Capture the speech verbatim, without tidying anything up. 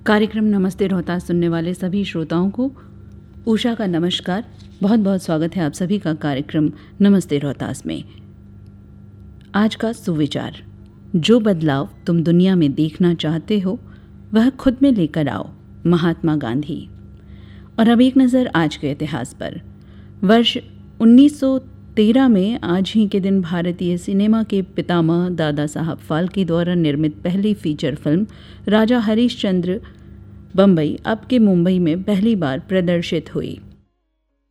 कार्यक्रम नमस्ते रोहतास सुनने वाले सभी श्रोताओं को उषा का नमस्कार। बहुत बहुत स्वागत है आप सभी का कार्यक्रम नमस्ते रोहतास में। आज का सुविचार, जो बदलाव तुम दुनिया में देखना चाहते हो वह खुद में लेकर आओ, महात्मा गांधी। और अब एक नज़र आज के इतिहास पर। वर्ष उन्नीस सौ तेरह में आज ही के दिन भारतीय सिनेमा के पितामह दादा साहब फाल्के द्वारा निर्मित पहली फीचर फिल्म राजा हरिश्चंद्र बम्बई अब के मुंबई में पहली बार प्रदर्शित हुई।